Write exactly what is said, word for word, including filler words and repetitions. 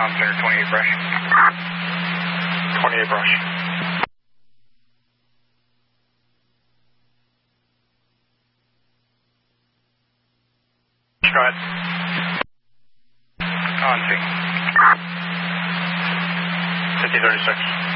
Tom Center, twenty-eight brush. twenty-eight brush. Go ahead. On two. fifty thirty-six.